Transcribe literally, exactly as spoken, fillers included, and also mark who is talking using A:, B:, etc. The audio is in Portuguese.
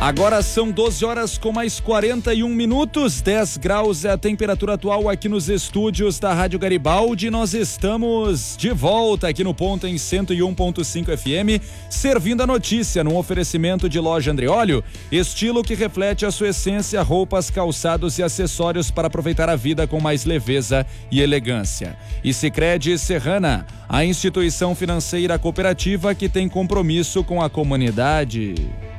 A: Agora são doze horas com mais quarenta e um minutos, dez graus é a temperatura atual aqui nos estúdios da Rádio Garibaldi. Nós estamos de volta aqui no ponto em cento e um ponto cinco F M, servindo a notícia num oferecimento de Loja Andreóleo, estilo que reflete a sua essência, roupas, calçados e acessórios para aproveitar a vida com mais leveza e elegância. E Sicredi Serrana, a instituição financeira cooperativa que tem compromisso com a comunidade.